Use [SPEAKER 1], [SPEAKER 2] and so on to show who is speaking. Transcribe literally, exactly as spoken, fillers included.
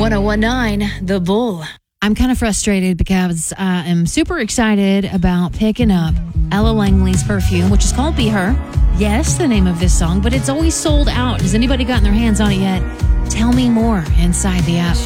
[SPEAKER 1] ten19 The Bull.
[SPEAKER 2] I'm kind of frustrated because I am super excited about picking up Ella Langley's perfume, which is called Be Her. Yes, the name of this song, but it's always sold out. Has anybody gotten their hands on it yet? Tell me more inside the app.